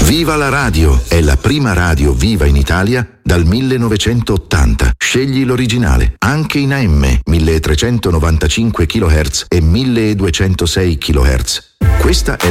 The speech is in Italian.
Viva la radio! È la prima radio viva in Italia dal 1980. Scegli l'originale, anche in AM, 1395 kHz e 1206 kHz. Questa è